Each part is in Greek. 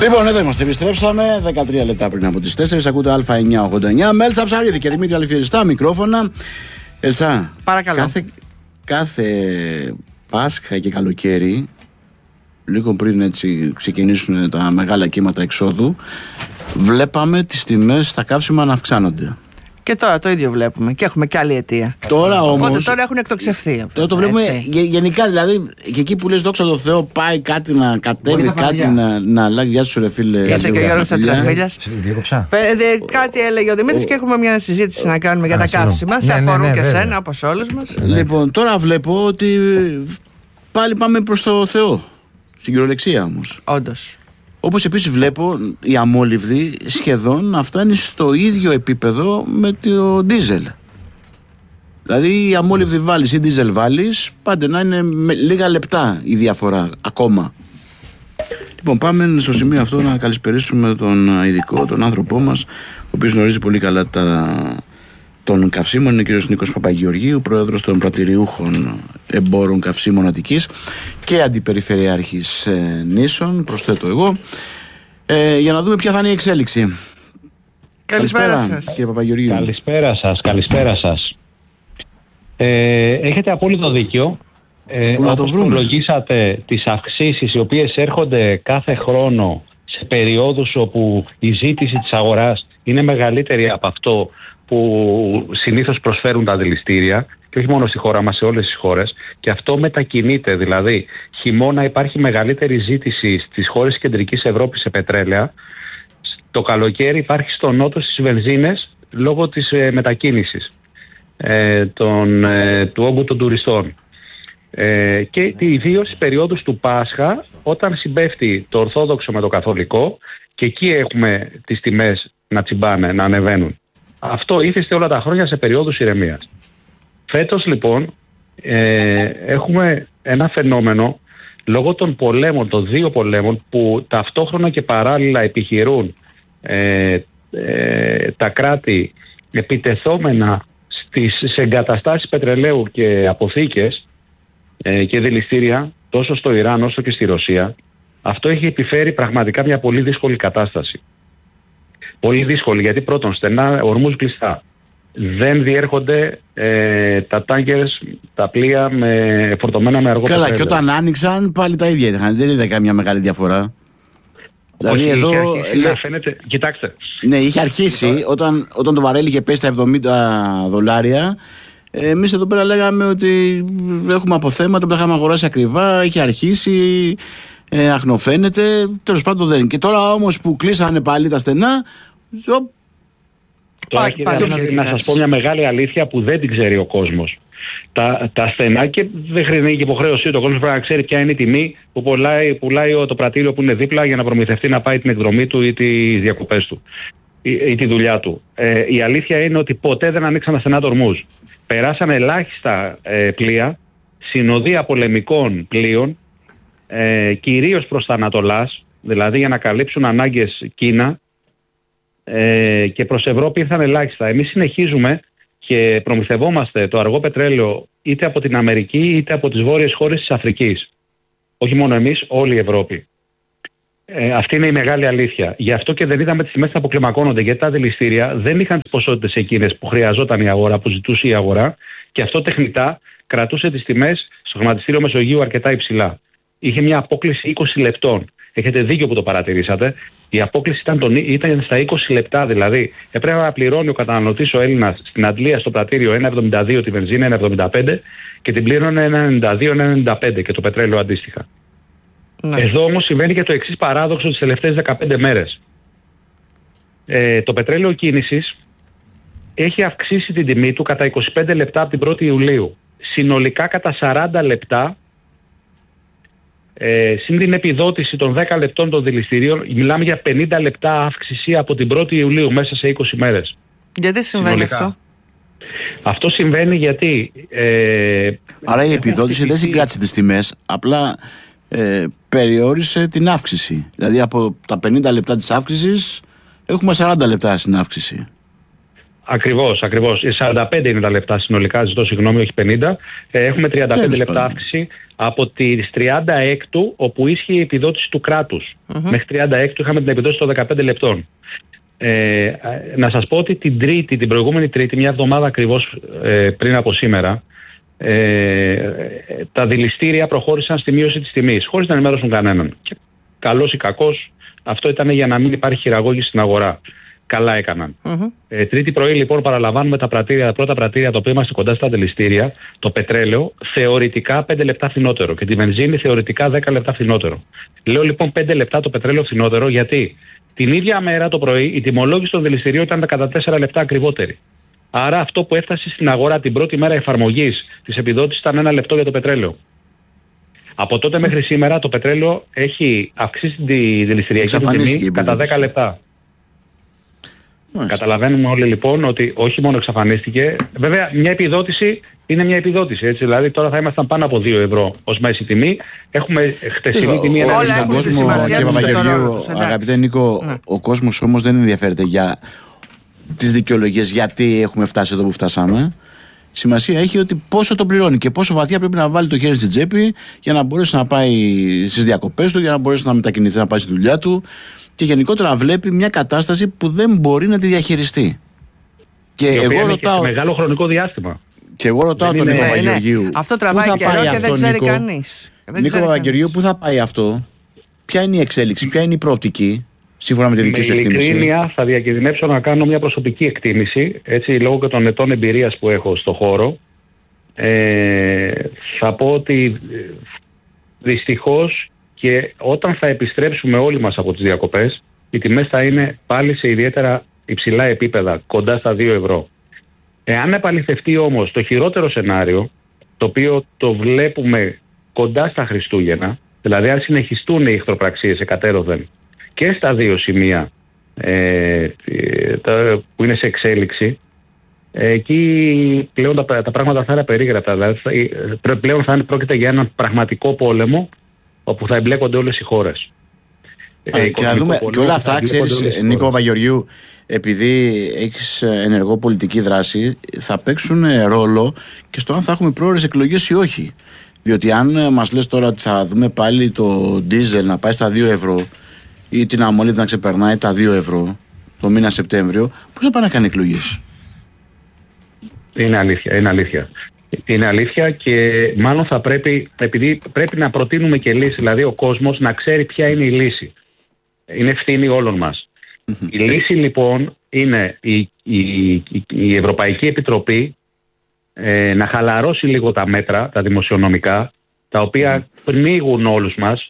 Λοιπόν, εδώ είμαστε, επιστρέψαμε 13 λεπτά πριν από τις 4. Ακούτε Α989. Μέλτσα Ψαρίδη και Δημήτρη Αλφιεριστά μικρόφωνα. Ελσά, παρακαλώ. Κάθε Πάσχα και καλοκαίρι, λίγο πριν έτσι ξεκινήσουν τα μεγάλα κύματα εξόδου, βλέπαμε τις τιμές στα καύσιμα να αυξάνονται. Και τώρα το ίδιο βλέπουμε και έχουμε και άλλη αιτία. Τώρα όμως. Οπότε τώρα έχουν εκτοξευθεί. Τώρα το βλέπουμε γενικά, δηλαδή και εκεί που λες δόξα τω Θεώ, πάει κάτι να κατέβει, κάτι να αλλάξει. Γεια σου, ρε φίλε. Γιατί και ο Γιώργος Ατραφίλιας. Κάτι έλεγε ο Δημήτρης και έχουμε μια συζήτηση να κάνουμε για τα καύσιμα. Σε αφορούν και σένα, όπως όλους μας. Λοιπόν, τώρα βλέπω ότι πάλι πάμε προς το Θεό. Στην κυριολεξία όμως. Όντως. Όπως επίσης βλέπω η αμόλυβδη σχεδόν να φτάνει στο ίδιο επίπεδο με το ντίζελ. Δηλαδή η αμόλυβδη βάλεις ή ντίζελ βάλεις, πάντα να είναι με λίγα λεπτά η διαφορά ακόμα. Λοιπόν, πάμε στο σημείο αυτό να καλησπερίσουμε τον ειδικό, τον άνθρωπό μας, ο οποίος γνωρίζει πολύ καλά των καυσίμων. Είναι ο κ. Νίκος Παπαγεωργίου, πρόεδρος των πρατηριούχων εμπόρων καυσίμων Αττικής και αντιπεριφερειάρχης Νήσων, προσθέτω εγώ, για να δούμε ποια θα είναι η εξέλιξη. Καλησπέρα σας, κύριε Παπαγεωργίου. Καλησπέρα σας. Έχετε απόλυτο δίκιο. Όπως προλογίσατε τις αυξήσεις οι οποίες έρχονται κάθε χρόνο σε περιόδους όπου η ζήτηση της αγοράς είναι μεγαλύτερη από αυτό που συνήθως προσφέρουν τα δηληστήρια, και όχι μόνο στη χώρα μας, σε όλες τις χώρες, και αυτό μετακινείται. Δηλαδή, χειμώνα υπάρχει μεγαλύτερη ζήτηση στις χώρες της Κεντρικής Ευρώπης σε πετρέλαια. Το καλοκαίρι υπάρχει στο νότο στις βενζίνες λόγω της μετακίνησης του όγκου των τουριστών. Και ιδίως στις περιόδους του Πάσχα, όταν συμπέφτει το Ορθόδοξο με το Καθολικό, και εκεί έχουμε τις τιμές να τσιμπάνε, να ανεβαίνουν. Αυτό ήθιστε όλα τα χρόνια σε περιόδους ηρεμίας. Φέτος λοιπόν έχουμε ένα φαινόμενο λόγω των πολέμων, των δύο πολέμων, που ταυτόχρονα και παράλληλα επιχειρούν τα κράτη επιτεθόμενα σε εγκαταστάσεις πετρελαίου και αποθήκες και δηληστήρια τόσο στο Ιράν όσο και στη Ρωσία. Αυτό έχει επιφέρει πραγματικά μια πολύ δύσκολη κατάσταση. Πολύ δύσκολη, γιατί πρώτον στενά, ορμούς κλειστά. Δεν διέρχονται τα τάγκερς, τα πλοία φορτωμένα με αργό πετρέλαιο. Καλά, και όταν άνοιξαν πάλι τα ίδια είχαν. Δεν είδα καμιά μεγάλη διαφορά. Δηλαδή εδώ. Φαίνεται, κοιτάξτε. Ναι, είχε αρχίσει όταν το βαρέλι είχε πέσει στα $70. Εμείς εδώ πέρα λέγαμε ότι έχουμε αποθέματα που τα είχαμε αγοράσει ακριβά. Είχε αρχίσει, αχνοφαίνεται. Τέλος πάντων δεν. Και τώρα όμως που κλείσανε πάλι τα στενά. Τώρα να σας πω μια μεγάλη αλήθεια που δεν την ξέρει ο κόσμος. Τα στενά, και δεν χρειάζεται και υποχρέωσή του, ο κόσμος πρέπει να ξέρει ποια είναι η τιμή που πουλάει το πρατήριο που είναι δίπλα για να προμηθευτεί να πάει την εκδρομή του ή τις διακοπές του ή τη δουλειά του. Η αλήθεια είναι ότι ποτέ δεν ανοίξαν τα στενά ορμούς. Περάσαν ελάχιστα πλοία, συνοδεία πολεμικών πλοίων, κυρίως προς τα Ανατολάς, δηλαδή για να καλύψουν ανάγκες Κίνα, και προς Ευρώπη ήρθαν ελάχιστα. Εμείς συνεχίζουμε και προμηθευόμαστε το αργό πετρέλαιο είτε από την Αμερική είτε από τις βόρειες χώρες της Αφρικής. Όχι μόνο εμείς, όλη η Ευρώπη. Αυτή είναι η μεγάλη αλήθεια. Γι' αυτό και δεν είδαμε τις τιμές να αποκλιμακώνονται, γιατί τα δηληστήρια δεν είχαν τις ποσότητες εκείνες που χρειαζόταν η αγορά, που ζητούσε η αγορά, και αυτό τεχνητά κρατούσε τις τιμές στο χρηματιστήριο Μεσογείου αρκετά υψηλά. Είχε μια απόκλιση 20 λεπτών. Έχετε δίκιο που το παρατηρήσατε. Η απόκλιση ήταν στα 20 λεπτά, δηλαδή έπρεπε να πληρώνει ο καταναλωτής ο Έλληνας στην Αντλία στο πρατήριο 1,72 τη βενζίνα, 1,75, και την πλήρωνε 1,92-1,95 και το πετρέλαιο αντίστοιχα. Ναι. Εδώ όμως συμβαίνει και το εξής παράδοξο τις τελευταίες 15 μέρες. Το πετρέλαιο κίνησης έχει αυξήσει την τιμή του κατά 25 λεπτά από την 1η Ιουλίου. Συνολικά κατά 40 λεπτά. Συν την επιδότηση των 10 λεπτών των δηληστηρίων, μιλάμε για 50 λεπτά αύξηση από την 1η Ιουλίου μέσα σε 20 μέρες. Γιατί συμβαίνει αυτό? Αυτό συμβαίνει γιατί... Άρα η επιδότηση δεν συγκράτησε τις τιμές, απλά περιόρισε την αύξηση. Δηλαδή από τα 50 λεπτά της αύξησης έχουμε 40 λεπτά στην αύξηση. Ακριβώς. 45 είναι τα λεπτά συνολικά, ζητώ συγγνώμη, όχι 50. Έχουμε 35 λεπτά αύξηση από τις 36 όπου ίσχυε η επιδότηση του κράτους. Μέχρι 36 είχαμε την επιδότηση των 15 λεπτών. Να σας πω ότι την προηγούμενη Τρίτη, μια εβδομάδα ακριβώς πριν από σήμερα, τα δηληστήρια προχώρησαν στη μείωση της τιμής, χωρίς να ενημέρωσουν κανέναν. Και καλός ή κακός, αυτό ήταν για να μην υπάρχει χειραγώγηση στην αγορά. Καλά έκαναν. Τρίτη πρωί, λοιπόν, παραλαμβάνουμε τα πρώτα πρατήρια τα οποία είμαστε κοντά στα δηληστήρια. Το πετρέλαιο θεωρητικά 5 λεπτά φθηνότερο και τη βενζίνη θεωρητικά 10 λεπτά φθηνότερο. Λέω λοιπόν 5 λεπτά το πετρέλαιο φθηνότερο, γιατί την ίδια μέρα το πρωί η τιμολόγηση των δηληστηρίων ήταν κατά 4 λεπτά ακριβότερη. Άρα αυτό που έφτασε στην αγορά την πρώτη μέρα εφαρμογής της επιδότησης ήταν 1 λεπτό για το πετρέλαιο. Από τότε μέχρι σήμερα το πετρέλαιο έχει αυξήσει τη δηληστηριακή τιμή κατά 10 λεπτά. Καταλαβαίνουμε όλοι λοιπόν ότι όχι μόνο εξαφανίστηκε. Βέβαια, μια επιδότηση είναι μια επιδότηση. Έτσι, δηλαδή, τώρα θα ήμασταν πάνω από 2 ευρώ ως μέση τιμή. Έχουμε χτεσινή τιμή. Όλα έχουν τη σημασία τους. Αγαπητέ Νίκο, ο κόσμος όμως δεν ενδιαφέρεται για τις δικαιολογίες γιατί έχουμε φτάσει εδώ που φτάσαμε. Σημασία έχει ότι πόσο το πληρώνει και πόσο βαθιά πρέπει να βάλει το χέρι στην τσέπη για να μπορέσει να πάει στις διακοπές του, για να μπορέσει να μετακινηθεί, να πάει στη δουλειά του και γενικότερα να βλέπει μια κατάσταση που δεν μπορεί να τη διαχειριστεί. Και εγώ ρωτάω. Σε μεγάλο χρονικό διάστημα. Και εγώ ρωτάω τον Νίκο Παπαγεωργίου. Αυτό τραβάει καιρό και δεν ξέρει κανείς. Νίκο Παπαγεωργίου, πού θα πάει αυτό, ποια είναι η εξέλιξη, ποια είναι η προοπτική, σύμφωνα με τη δική σου εκτίμηση? Με ειλικρίνεια, θα διακινδυνεύσω να κάνω μια προσωπική εκτίμηση, έτσι, λόγω και των ετών εμπειρίας που έχω στο χώρο. Θα πω ότι δυστυχώς και όταν θα επιστρέψουμε όλοι μας από τις διακοπές, οι τιμές θα είναι πάλι σε ιδιαίτερα υψηλά επίπεδα, κοντά στα 2 ευρώ. Εάν επαληθευτεί όμως το χειρότερο σενάριο, το οποίο το βλέπουμε κοντά στα Χριστούγεννα, δηλαδή αν συνεχιστούν οι εχθροπραξίες εκατέρωθεν και στα δύο σημεία που είναι σε εξέλιξη, εκεί πλέον τα πράγματα θα είναι περίγραπτα. Δηλαδή, πλέον πρόκειται για έναν πραγματικό πόλεμο όπου θα εμπλέκονται όλες οι χώρες. Και να δούμε και όλα αυτά, ξέρεις, Νίκο Παπαγεωργίου, επειδή έχεις ενεργό πολιτική δράση, θα παίξουν ρόλο και στο αν θα έχουμε πρόορες εκλογές ή όχι. Διότι αν μας λες τώρα ότι θα δούμε πάλι το ντίζελ να πάει στα 2 ευρώ ή την αμμολύβδα να ξεπερνάει τα 2 ευρώ το μήνα Σεπτέμβριο, πώς θα πάει να κάνει εκλογές? Είναι αλήθεια. Είναι αλήθεια και μάλλον θα πρέπει, επειδή πρέπει να προτείνουμε και λύση, δηλαδή ο κόσμος να ξέρει ποια είναι η λύση. Είναι ευθύνη όλων μας. Η λύση λοιπόν είναι η Ευρωπαϊκή Επιτροπή να χαλαρώσει λίγο τα μέτρα, τα δημοσιονομικά, τα οποία πνίγουν όλους μας.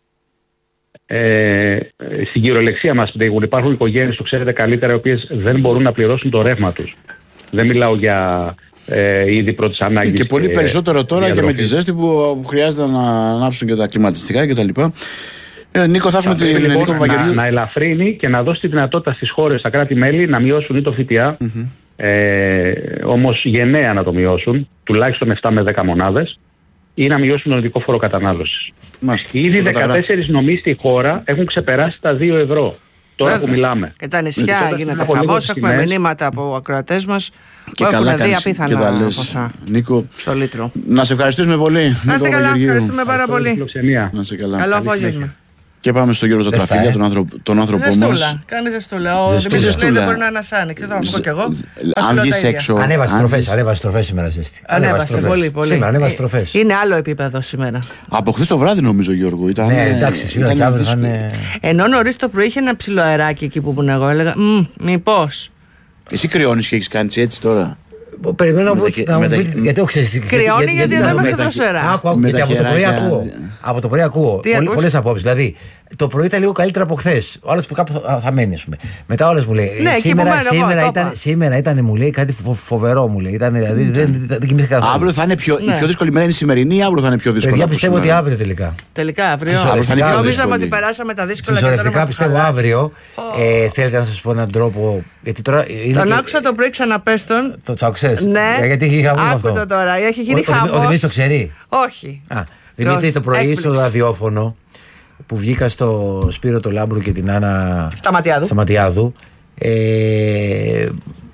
Στην κυριολεξία μας πνίγουν. Υπάρχουν οικογένειες, το ξέρετε καλύτερα, οι οποίες δεν μπορούν να πληρώσουν το ρεύμα τους. Δεν μιλάω για είδη πρώτης ανάγκης. Και πολύ περισσότερο τώρα και με τη ζέστη που χρειάζεται να ανάψουν και τα κλιματιστικά κτλ. Νίκο, θα έχουμε την Νίκο Παπαγεωργίου. Να ελαφρύνει και να δώσει τη δυνατότητα στις χώρες, στα κράτη-μέλη, να μειώσουν ή το ΦΠΑ, όμως γενναία να το μειώσουν, τουλάχιστον 7 με 10 μονάδες, ή να μειώσουν τον οδικό φόρο κατανάλωσης. Ήδη 14 νομοί στη χώρα έχουν ξεπεράσει τα 2 ευρώ. Τώρα που μιλάμε. Και τα νησιά γίνεται χαμός. Έχουμε μηνύματα από ακροατές μας που έχουν δει απίθανα ποσά. Νίκο, στο λίτρο. Να σε ευχαριστήσουμε πολύ. Να είστε καλά, ευχαριστούμε πάρα πολύ. Να είσαι καλά. Καλό απόγευμα. Και πάμε στον Γιώργο Ζατραφίλια, τον άνθρωπό μας. Κάνει ζεστούλα. Ο Δημήτρης λέει δεν μπορεί να ανασάνει. Και θα πω κι εγώ. Αν βγεις έξω. Ανέβασε τροφές σήμερα ζέστη. Ανέβασε πολύ. Σήμερα ανέβασε τροφές. Είναι άλλο επίπεδο σήμερα. Από χθες το βράδυ νομίζω, Γιώργο. Ναι, εντάξει, σήμερα και αύριο θα είναι. Ενώ νωρίς το πρωί είχε ένα ψηλό αεράκι εκεί που ήμουν εγώ. Έλεγα μήπως. Εσύ κρυώνεις και έχεις κάνει έτσι τώρα? Περιμένω να μου πείτε, γιατί έχω ξέρει. Κρυώνει γιατί δεν είμαστε δροσερά. Γιατί από το πρωί ακούω πολλές απόψεις. Δηλαδή, το πρωί ήταν λίγο καλύτερα από χθες. Ο άλλος που κάπου θα μένει, ας πούμε. Μετά όλες μου λέει. Σήμερα ήταν, μου λέει, κάτι φοβερό, μου λέει. Δηλαδή δεν κοιμήθηκα καθόλου. Αύριο θα είναι η πιο δυσκολη μέρα, είναι η σημερινή, ή αύριο θα είναι πιο δύσκολη? Я πιστεύω ότι αύριο τελικά. Τελικά αύριο. Νομίζαμε ότι περάσαμε τα δύσκολα και τώρα. Πιστεύω αύριο. Θέλετε να σας πω έναν τρόπο. Τον άκουσα το πρωί ξαναπέστον. Το τσακουσές. Ναι. Γιατί είχε χαμό αυτό. Άκου το τώρα. Έχει γίνει χαμός. Ο Δημήτρης το ξέρει. Όχι. Δημήτρη, το πρωί στο ραδιόφωνο που βγήκα στο Σπύρο το Λάμπρου και την Άννα Σταματιάδου,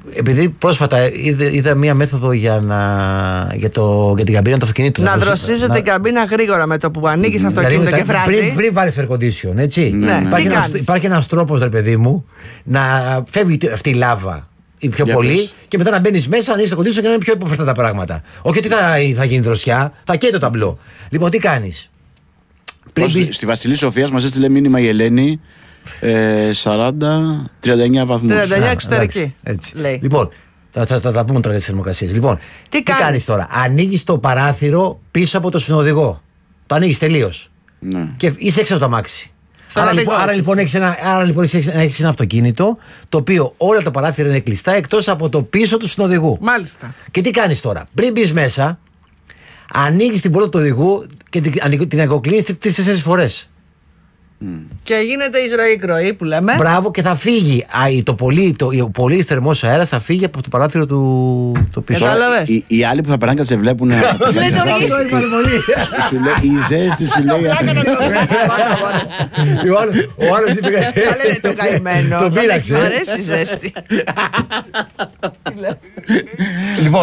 επειδή πρόσφατα είδα μία μέθοδο για την καμπίνα του αυτοκινήτου. Να δροσίζεται η καμπίνα γρήγορα με το που ανοίγει αυτοκίνητο και φράζει. Πριν βάλει air condition, έτσι. Ναι. Υπάρχει ένας τρόπος, ρε παιδί μου, να φεύγει αυτή η λάβα ή πιο πολύ και μετά να μπαίνει μέσα, να ανοίξει το condition και να είναι πιο υποφερτά τα πράγματα. Όχι ότι θα γίνει δροσιά, θα καίει το ταμπλό. Λοιπόν, τι κάνεις. Στη Βασιλή Σοφίας μας έστειλε μήνυμα η Ελένη 39 βαθμούς. 39 εξωτερική. Λοιπόν, θα τα πούμε τώρα για τις θερμοκρασίες. Λοιπόν, τι κάνεις τώρα. Ανοίγεις το παράθυρο πίσω από το συνοδηγό. Το ανοίγεις τελείως. Ναι. Και είσαι έξω από το αμάξι. Άρα λοιπόν έχεις ένα αυτοκίνητο το οποίο όλα τα παράθυρα είναι κλειστά εκτός από το πίσω του συνοδηγού. Μάλιστα. Και τι κάνεις τώρα. Πριν μπεις μέσα, ανοίγεις την πόρτα του οδηγού και την αγκοκλίνεις 3-4 φορές. Και γίνεται εισρωή-εκροή που λέμε. Μπράβο, και θα φύγει ο πολύ θερμός αέρας, θα φύγει από το παράθυρο του πίσω. Οι άλλοι που θα περνάνε και σε βλέπουν. Σου λέει η ζέστη, σου λέει. Ο άλλος είπε. Λένε το καημένο. Το πείραξε. Μ' αρέσει η ζέστη. Λοιπόν,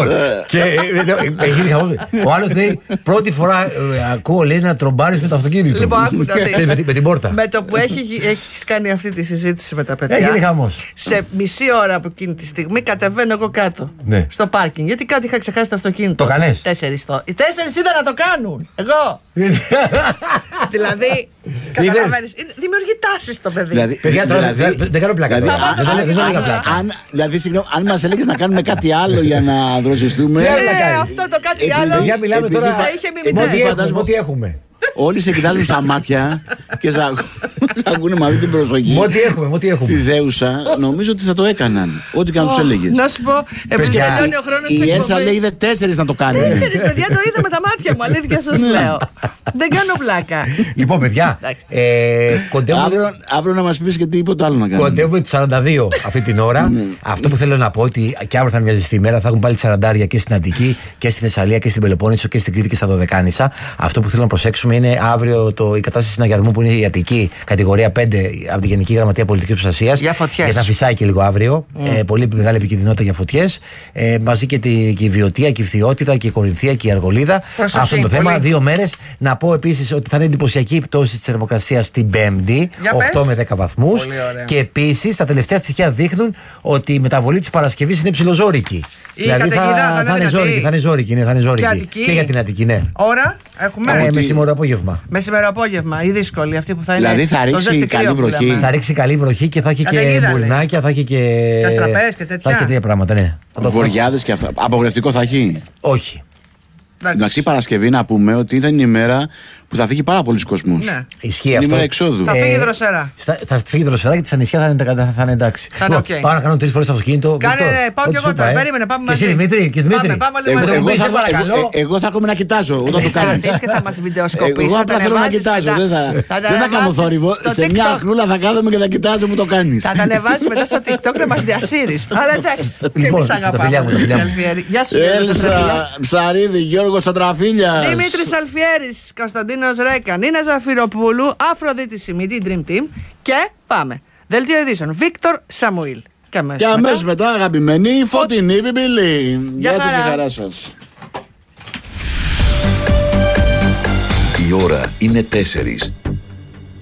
ο άλλος λέει πρώτη φορά ακούω, λέει, να τρομπάρεις με το αυτοκίνητο. Λοιπόν, άκου να δεις. Με την πόρτα. Με το που έχεις κάνει αυτή τη συζήτηση με τα παιδιά, έγινε χαμός. σε μισή ώρα από εκείνη τη στιγμή κατεβαίνω εγώ κάτω στο πάρκινγκ. Γιατί κάτι είχα ξεχάσει το αυτοκίνητο. Το κάνες? 4 οι 4 είδα να το κάνουν. Εγώ. Δηλαδή, καταλαβαίνεις. Δημιουργεί τάσεις στο παιδί. Δεν κάνω πλάκα. Δηλαδή, συγγνώμη, αν μας έλεγες να κάνουμε κάτι άλλο για να δροσιστούμε. Αυτό το κάτι άλλο. Μιλάμε τώρα. Θα είχε μιμηθεί. Ό,τι έχουμε. Όλοι σε κοιτάζουν στα μάτια και σε ακούνε με αυτή την προσοχή. Ό,τι έχουμε. Τη δέουσα, νομίζω ότι θα το έκαναν. Ό,τι και αν τους έλεγες. Να σου πω, επειδή τελειώνει ο χρόνος της η Ένσα εκπομπής. λέει είδε 4 να το κάνουν. 4 παιδιά, το είδα με τα μάτια μου. Αλήθεια σας λέω. Δεν κάνω πλάκα. Λοιπόν, παιδιά, αύριο να μας πεις και τίποτα άλλο να κάνουμε. Κοντεύουμε τις 42 αυτή την ώρα. Αυτό που θέλω να πω ότι και αύριο θα είναι μια ζεστή ημέρα. Θα έχουν πάλι 40 και στην Αττική και στη Θεσσαλία και στην Πελοπόννησο και στην Κρήτη και στα Δωδεκάνησα. Αυτό που θέλω να προσέξουμε είναι αύριο η κατάσταση συναγερμού που είναι η Αττική, κατηγορία 5 από τη Γενική Γραμματεία Πολιτικής Προστασίας. Για φωτιές. Για να φυσάει και λίγο αύριο. Πολύ μεγάλη επικινδυνότητα για φωτιές. Μαζί και η Βιωτία και η Φθιότητα και η Κορινθία και η Αργολίδα. Αυτό είναι το θέμα. 2 μέρες. Να πω επίσης ότι θα είναι εντυπωσιακή η πτώση της θερμοκρασίας την Πέμπτη, 8 με 10 βαθμούς. Και επίσης τα τελευταία στοιχεία δείχνουν ότι η μεταβολή της Παρασκευής είναι ψιλοζόρικη. Δηλαδή θα είναι ζόρικη. Και για την Αττική, ναι. Ώρα έχουμε. Μεσημερο-απόγευμα. Μεσημερο-απόγευμα. Η δύσκολη αυτή που θα είναι. Δηλαδή θα ρίξει καλή βροχή. Θα ρίξει καλή βροχή και θα έχει και μπουρνάκια, θα έχει και. Καστραπές και τέτοια. Θα έχει και τέτοια πράγματα, ναι. Βοριάδες και αυτά. Απογορευτικό θα έχει. Όχι. Εντάξει, Παρασκευή να πούμε ότι ήταν η μέρα που θα φύγει πάρα πολλοί κόσμος. Ναι. Ισχύει αυτό. Είναι η μέρα εξόδου. Θα φύγει δροσερά. Θα φύγει δροσερά και τα νησιά θα είναι εντάξει. Πάω να κάνω 3 φορές το αυτοκίνητο. Πάω και εγώ τώρα. Περίμενε, πάμε μαζί. Και εσύ Δημήτρη. Εγώ θα έρχομαι να κοιτάζω όταν το κάνεις. Και θα μας βιντεοσκοπήσεις. Εγώ απλά θέλω να κοιτάζω. Δεν θα κάνω θόρυβο. Σε μια ακρούλα θα κάθομαι και θα κοιτάζω που το κάνεις. Θα τα ανεβάσεις μετά στο TikTok να μας διασύρεις. Αλλά εντάξει. Λοιπόν, Γεια σου. Έλσα Ψαρίδη, Γιώργος Σαντραφίλιας. Δημήτρης Αλφιέρης, Κωνσταντίνος Ρέκα, Νίνα Ζαφυροπούλου, Αφροδίτη Σιμίτη, Dream Team. Και πάμε. Δελτίο ειδήσεων. Βίκτορ Σαμουήλ. Και αμέσως μετά, αγαπημένοι, Φωτεινή Πιπιλή. Γεια σας, η χαρά σας. Η ώρα είναι 4.